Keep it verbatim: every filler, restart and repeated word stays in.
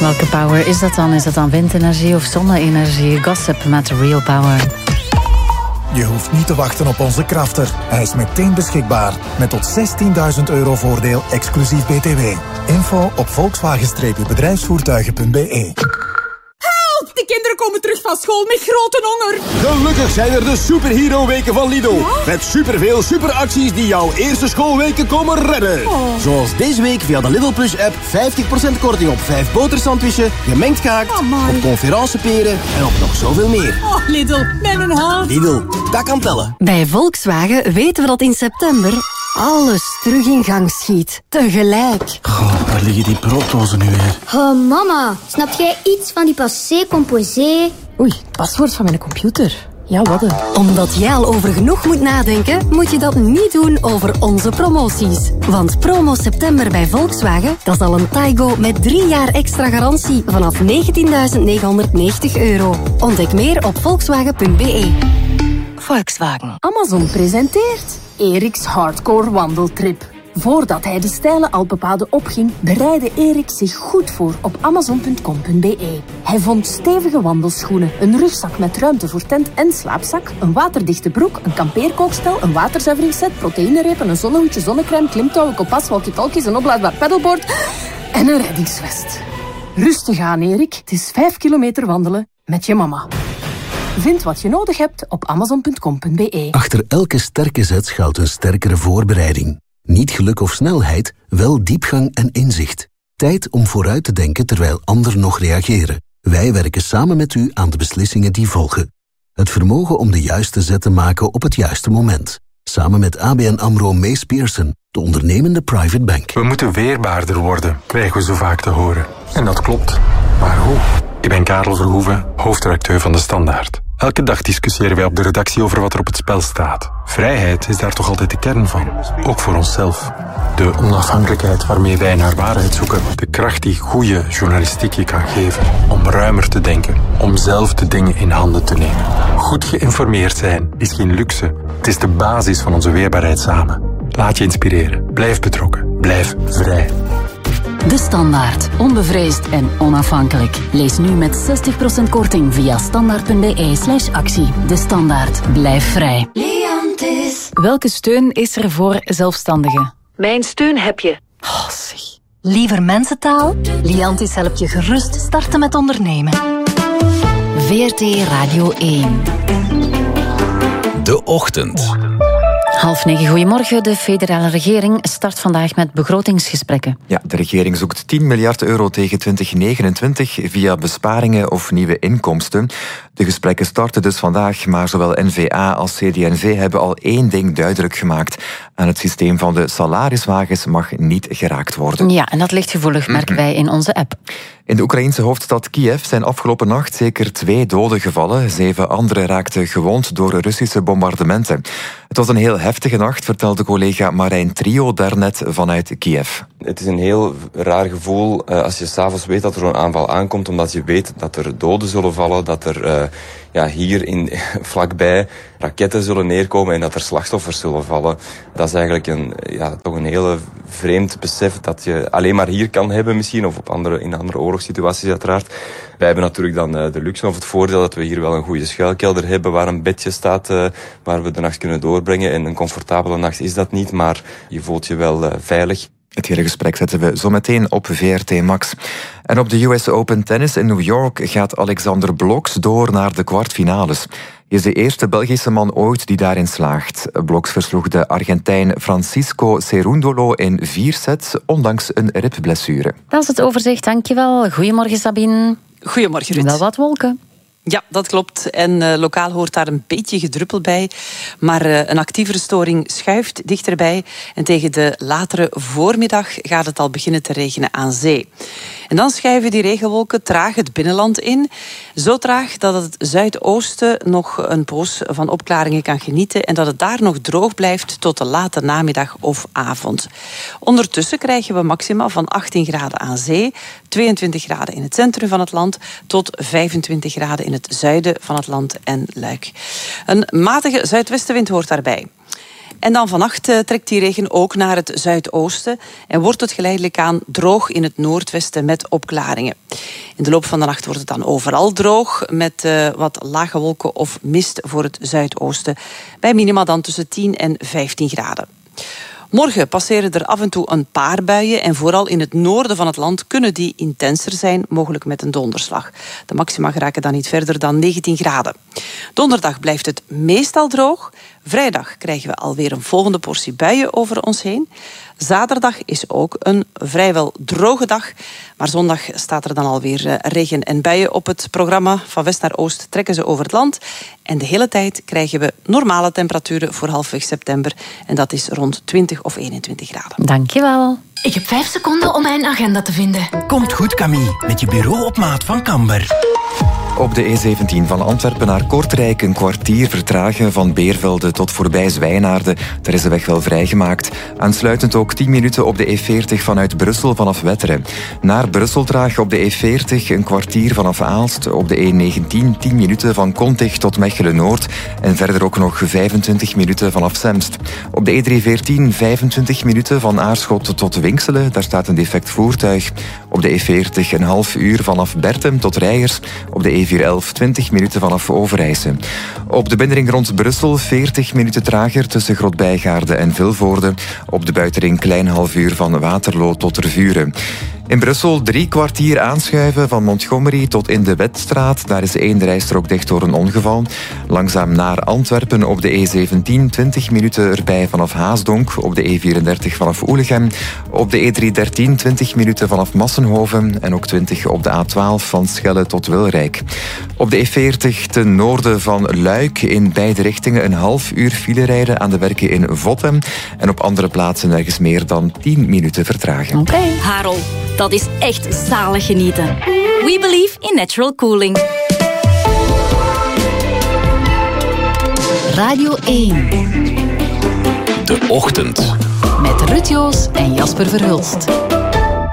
Welke power is dat dan? Is dat dan windenergie of zonne-energie? Gossip met Real Power. Je hoeft niet te wachten op onze crafter. Hij is meteen beschikbaar. Met tot zestienduizend euro voordeel, exclusief B T W. Info op volkswagen bedrijfsvoertuigen punt b e. Help! De kinderen komen terug van school met grote honger. Gelukkig zijn er de superhero-weken van Lidl. Ja? Met superveel superacties die jouw eerste schoolweken komen redden. Oh. Zoals deze week via de Lidl Plus-app vijftig procent korting op vijf botersandwichen, gemengd gehakt, oh op conferenceperen en op nog zoveel meer. Oh, Lidl, met een haat. Lidl, dat kan tellen. Bij Volkswagen weten we dat in september alles terug in gang schiet. Tegelijk. Goh, waar liggen die brooddozen nu weer? Oh, mama, snap jij iets van die passé composé? Oei, paswoord van mijn computer. Ja, wat een. Omdat jij al over genoeg moet nadenken, moet je dat niet doen over onze promoties. Want promo september bij Volkswagen, dat is al een Taigo met drie jaar extra garantie vanaf negentienduizend negenhonderdnegentig euro. Ontdek meer op volkswagen punt b e. Volkswagen. Amazon presenteert Eriks Hardcore Wandeltrip. Voordat hij de steile Alpenpaden opging, bereidde Erik zich goed voor op amazon punt com punt b e. Hij vond stevige wandelschoenen, een rugzak met ruimte voor tent en slaapzak, een waterdichte broek, een kampeerkookstel, een waterzuiveringsset, proteïnerepen, een zonnehoedje, zonnecrème, klimtouwen, kompas, walkie-talkies, een oplaadbaar pedalboard en een reddingsvest. Rustig aan, Erik. Het is vijf kilometer wandelen met je mama. Vind wat je nodig hebt op amazon punt com punt b e. Achter elke sterke zet schuilt een sterkere voorbereiding. Niet geluk of snelheid, wel diepgang en inzicht. Tijd om vooruit te denken terwijl anderen nog reageren. Wij werken samen met u aan de beslissingen die volgen. Het vermogen om de juiste zet te maken op het juiste moment. Samen met A B N AMRO Mees Pierson, de ondernemende private bank. We moeten weerbaarder worden, krijgen we zo vaak te horen. En dat klopt. Maar hoe? Ik ben Karel Verhoeven, hoofdredacteur van De Standaard. Elke dag discussiëren wij op de redactie over wat er op het spel staat. Vrijheid is daar toch altijd de kern van. Ook voor onszelf. De onafhankelijkheid waarmee wij naar waarheid zoeken. De kracht die goede journalistiek je kan geven. Om ruimer te denken. Om zelf de dingen in handen te nemen. Goed geïnformeerd zijn is geen luxe. Het is de basis van onze weerbaarheid samen. Laat je inspireren. Blijf betrokken. Blijf vrij. De Standaard. Onbevreesd en onafhankelijk. Lees nu met zestig procent korting via standaard punt b e slash actie. De Standaard. Blijf vrij. Leantis. Welke steun is er voor zelfstandigen? Mijn steun heb je. Oh, zeg. Liever mensentaal? Liantis helpt je gerust starten met ondernemen. V R T Radio één. De Ochtend. Half negen, goedemorgen. De federale regering start vandaag met begrotingsgesprekken. Ja, de regering zoekt tien miljard euro tegen twintig negenentwintig via besparingen of nieuwe inkomsten. De gesprekken starten dus vandaag, maar zowel N V A als C D en V hebben al één ding duidelijk gemaakt. Aan het systeem van de salariswagens mag niet geraakt worden. Ja, en dat ligt gevoelig, merken wij in onze app. In de Oekraïnse hoofdstad Kiev zijn afgelopen nacht zeker twee doden gevallen. Zeven anderen raakten gewond door Russische bombardementen. Het was een heel heftige nacht, vertelde collega Marijn Trio daarnet vanuit Kiev. Het is een heel raar gevoel uh, als je s'avonds weet dat er een aanval aankomt, omdat je weet dat er doden zullen vallen, dat er uh, ja, hier in, vlakbij raketten zullen neerkomen en dat er slachtoffers zullen vallen. Dat is eigenlijk een, ja, toch een hele vreemd besef dat je alleen maar hier kan hebben misschien, of op andere, in andere oorlogssituaties uiteraard. Wij hebben natuurlijk dan uh, de luxe of het voordeel dat we hier wel een goede schuilkelder hebben waar een bedje staat uh, waar we de nacht kunnen doorbrengen. En een comfortabele nacht is dat niet, maar je voelt je wel uh, veilig. Het hele gesprek zetten we zo meteen op V R T Max. En op de U S Open Tennis in New York gaat Alexander Bloksch door naar de kwartfinales. Hij is de eerste Belgische man ooit die daarin slaagt. Bloksch versloeg de Argentijn Francisco Cerundolo in vier sets, ondanks een ribblessure. Dat is het overzicht, dankjewel. Goedemorgen Sabine. Goedemorgen Ruud. Wel wat wolken. Ja, dat klopt. En uh, lokaal hoort daar een beetje gedruppel bij. Maar uh, een actievere storing schuift dichterbij. En tegen de latere voormiddag gaat het al beginnen te regenen aan zee. En dan schuiven die regenwolken traag het binnenland in. Zo traag dat het zuidoosten nog een poos van opklaringen kan genieten en dat het daar nog droog blijft tot de late namiddag of avond. Ondertussen krijgen we maxima van achttien graden aan zee, tweeëntwintig graden in het centrum van het land tot vijfentwintig graden in het zuiden van het land en Luik. Een matige zuidwestenwind hoort daarbij. En dan vannacht uh, trekt die regen ook naar het zuidoosten en wordt het geleidelijk aan droog in het noordwesten met opklaringen. In de loop van de nacht wordt het dan overal droog, met uh, wat lage wolken of mist voor het zuidoosten. Bij minima dan tussen tien en vijftien graden. Morgen passeren er af en toe een paar buien en vooral in het noorden van het land kunnen die intenser zijn, mogelijk met een donderslag. De maxima geraken dan niet verder dan negentien graden. Donderdag blijft het meestal droog. Vrijdag krijgen we alweer een volgende portie buien over ons heen. Zaterdag is ook een vrijwel droge dag. Maar zondag staat er dan alweer regen en buien op het programma. Van west naar oost trekken ze over het land. En de hele tijd krijgen we normale temperaturen voor halfweg september. En dat is rond twintig of eenentwintig graden. Dankjewel. Ik heb vijf seconden om mijn agenda te vinden. Komt goed, Camille. Met je bureau op maat van Camber. Op de E zeventien van Antwerpen naar Kortrijk een kwartier vertragen van Beervelde tot voorbij Zwijnaarden. Daar is de weg wel vrijgemaakt. Aansluitend ook tien minuten op de E veertig vanuit Brussel vanaf Wetteren. Naar Brussel traag op de E veertig een kwartier vanaf Aalst. Op de E negentien tien minuten van Kontig tot Mechelen-Noord. En verder ook nog vijfentwintig minuten vanaf Zemst. Op de E driehonderdveertien vijfentwintig minuten van Aarschot tot Winkselen. Daar staat een defect voertuig. Op de E veertig een half uur vanaf Bertem tot Rijers. Op de E vierhonderdelf twintig minuten vanaf Overijse. Op de binnenring rond Brussel veertig minuten trager tussen Grotbijgaarden en Vilvoorde. Op de buitenring klein half uur van Waterloo tot Tervuren. In Brussel drie kwartier aanschuiven van Montgomery tot in de Wetstraat. Daar is één rijstrook dicht door een ongeval. Langzaam naar Antwerpen op de E zeventien, twintig minuten erbij vanaf Haasdonk. Op de E vierendertig vanaf Oelegem. Op de E driehonderddertien twintig minuten vanaf Massenhoven. En ook twintig op de A twaalf van Schelle tot Wilrijk. Op de E veertig ten noorden van Luik in beide richtingen een half uur file rijden aan de werken in Vottem. En op andere plaatsen nergens meer dan tien minuten vertragen. Oké. Okay. Harold, dat is echt zalig genieten. We believe in natural cooling. Radio één. De Ochtend. Met Ruud Joos en Jasper Verhulst.